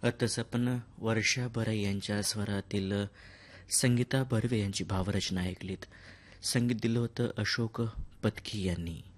तसं पण वर्षा बरे यांच्या स्वरातील संगीता बर्वे यांची भावरचना ऐकलीत. संगीत दिलं होतं अशोक पत्की यांनी.